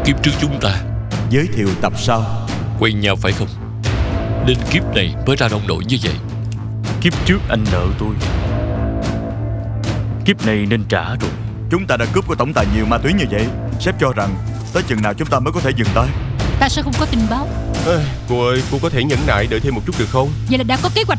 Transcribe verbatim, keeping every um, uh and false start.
kiếp trước chúng ta Giới thiệu tập sau. quen nhau phải không? Nên kiếp này mới ra nông nổi như vậy. Kiếp trước anh nợ tôi, kiếp này nên trả rồi. Chúng ta đã cướp của tổng tài nhiều ma túy như vậy. Sếp cho rằng tới chừng nào chúng ta mới có thể dừng tay? Ta sẽ không có tin báo. Ê, cô ơi, cô có thể nhẫn nại đợi thêm một chút được không? Vậy là đã có kế hoạch